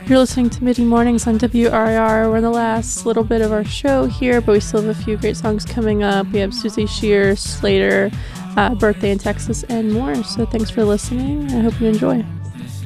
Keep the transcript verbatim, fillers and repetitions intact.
You're listening to Midi Mornings on W R I R. We're in the last little bit of our show here, but we still have a few great songs coming up. We have Susie Shear, Slater, uh, Birthday in Texas, and more. So thanks for listening. I hope you enjoy.